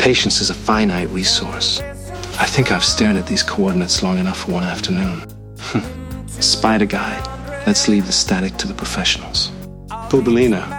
Patience is a finite resource. I think I've stared at these coordinates long enough for one afternoon. Spider guide. Let's leave the static to the professionals. Bubelina,